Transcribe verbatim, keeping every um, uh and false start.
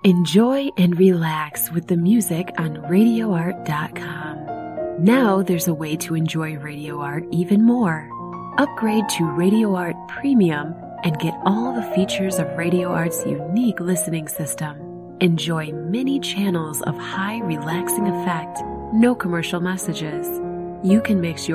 Enjoy and relax with the music on radio art dot com. Now there's a way to enjoy Radio Art even more. Upgrade to Radio Art Premium and get all the features of Radio Art's unique listening system. Enjoy many channels of high relaxing effect, no commercial messages. You can mix your